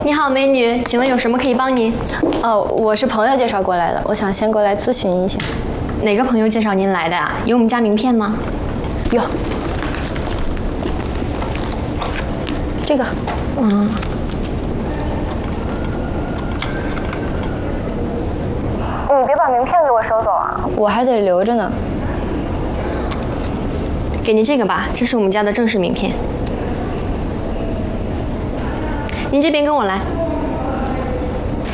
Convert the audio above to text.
你好，美女，请问有什么可以帮您？ 哦，我是朋友介绍过来的，我想先过来咨询一下。 哪个朋友介绍您来的啊？有我们家名片吗？ 有，这个。 你别把名片给我收走啊！ 我还得留着呢。 给您这个吧，这是我们家的正式名片。您这边跟我来。